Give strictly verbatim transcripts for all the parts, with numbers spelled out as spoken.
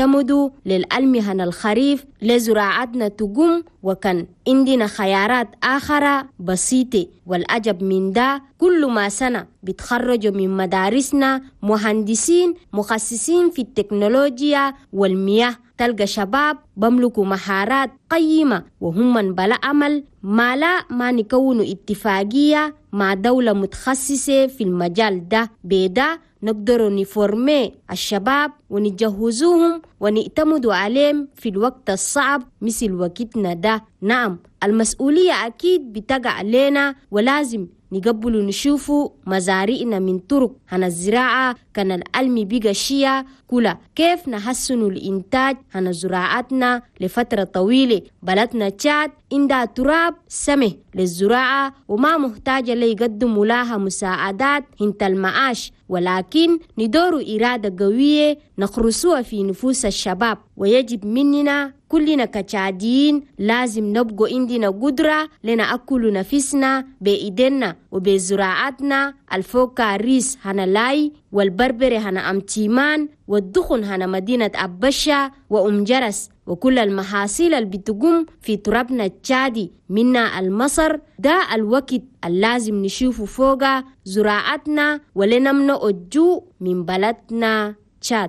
نعتمد للألمهن الخريف لزراعتنا تقوم، وكان عندنا خيارات آخرى بسيطة. والأجب من ده كل ما سنة بيتخرجوا من مدارسنا مهندسين مخصصين في التكنولوجيا والمياه. تلقى شباب بملكوا مهارات قيمة وهم من بلا عمل، ما لا ما نكونوا اتفاقية مع دولة متخصصة في المجال ده. بدا نقدروا نفورمي الشباب ونجهزوهم ونعتمدوا عليهم في الوقت الصعب مثل وقتنا ده. نعم، المسؤولية أكيد بتقع علينا، ولازم نقبلوا نشوفوا مزارعنا من طرق هن الزراعة كان العلم بقى شيء كلها. كيف نحسن الإنتاج هن زراعتنا لفترة طويلة. بلدنا تشاد عندها تراب سمح للزراعة وما محتاجة ليقدموا لها مساعدات هنت المعاش، ولكن ندور إرادة قوية نخرسوها في نفوس الشباب. ويجب مننا كلنا كتشاديين لازم نبقى عندنا قدرة لنأكل نفسنا بإيدنا وبزراعتنا. الفوكا ريس هنا لاي، والبربري هنا أمتيمان، والدخن هنا مدينة أبشا وأم جرس، وكل المحاصيل اللي بتقوم في ترابنا التشادي منا المصر. ده الوقت اللازم نشوفه فوقا زراعتنا ولنمنع الجوع من بلدنا تشاد.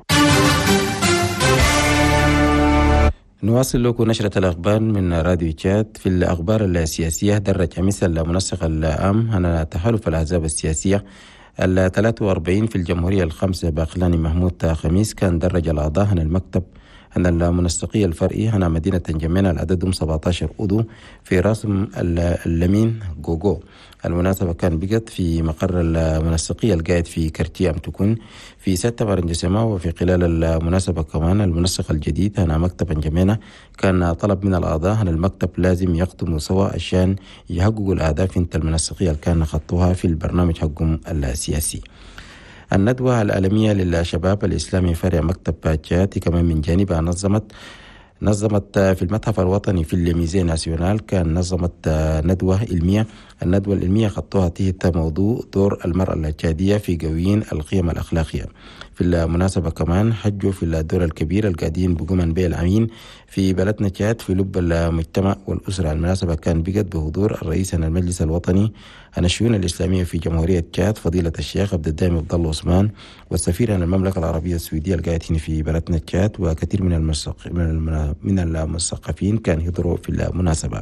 نواصل لكم نشرة الأخبار من راديو تشاد. في الأخبار السياسية، درج مثل منسق العام عن تحالف الأحزاب السياسية ال ثلاثة وأربعين في الجمهورية الخامسة باقلاني محمود خميس كان درج الأعضاء عن المكتب عن المنسقية الفرعي عن مدينة جمينة العددهم سبعة عشر عضو في راسم اللمين جوجو. المناسبة كان بقت في مقر المنسقية القائد في كرتي أم تكون في ستة برنجسما. وفي خلال المناسبة كمان المنسق الجديد هنا مكتب جمينة كان طلب من الأعضاء أن المكتب لازم يخدموا سوا عشان يحققوا الأهداف انت المنسقية اللي كان خطوها في البرنامج حقهم السياسي. الندوة العالمية للشباب الإسلامي فرع مكتب جاتي كمان من جانبها نظمت نظمت في المتحف الوطني في الميزي ناسيونال كان نظمت ندوة علمية. الندوة العلمية خطوها تحت موضوع دور المرأة الجادية في قوين القيم الأخلاقية. في المناسبة كمان حجوا في الدور الكبير القاعدين بقومن بيه العمين في بلدنا تشاد في لب المجتمع والأسرة. المناسبة كان بقت بحضور الرئيس عن المجلس الوطني عن الشؤون الإسلامية في جمهورية تشاد فضيلة الشيخ عبد الدائم عبد الله عثمان، والسفير عن المملكة العربية السعودية القاعد هنا في بلدنا تشاد، وكثير من المسق من المثقفين كان يحضروا في المناسبة.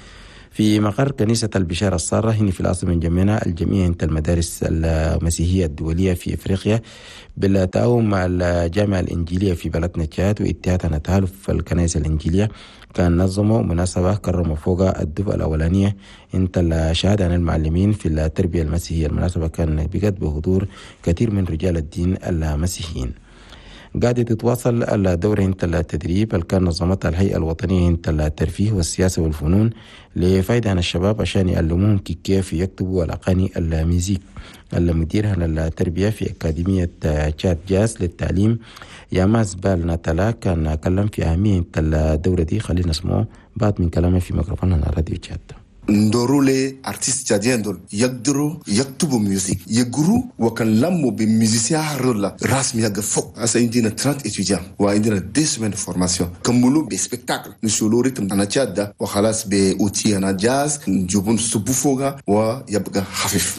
في مقر كنيسة البشارة السارة هنا في العاصمة من جمينة الجميع انت المدارس المسيحية الدولية في إفريقيا بالتعاون مع الجامعة الإنجيلية في بلدنا تشاد واتحاد تحالف الكنائس الإنجيلية كان نظموا مناسبة كرموا فوق الدفعة الأولانية انت الشهادة عن المعلمين في التربية المسيحية. المناسبة كان بقت بحضور كثير من رجال الدين المسيحيين. قاعدة تتواصل الدورة انت التدريب اللي كان نظمتها الهيئة الوطنية انت الترفيه والسياسة والفنون لفائدة عن الشباب عشان يعلموهم كيف يكتبوا الأغاني الميوزيك. المدير عن التربية في أكاديمية تشاد جاز للتعليم ياماز بال ناتالا كان كلم في أهمية الدورة دي. خلينا نسمعه بعد من كلامه في ميكروفون على راديو تشاد. ndorule artiste tchadien dol yagdro yaktubu music yeguru wakan lammo be musicien harola rasmi yag fok asa indina trente étudiants wa indina deux semaines de formation kamulu be spectacle ni sur le rythme ana tchada wa khalas be outil ana jazz njubun subufoga wa yabqa khafif.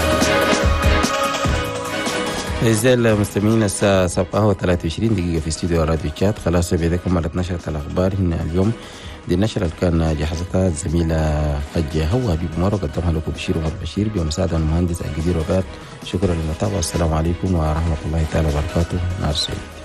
أعزائي المستمعين الساعة سبعة وثلاثة وعشرين دقيقة في استوديو راديو تشاد. خلاص بيدك كملت نشرة الأخبار هنا اليوم. دي النشرة اللي كان جهزتها الزميلة حجة هو حبيب مر وقدمها لكم بشير ومر بشير بمساعدة المهندس الجدير وبات. شكرا للمتابعة والسلام عليكم ورحمة الله تعالى وبركاته. مع السلامة.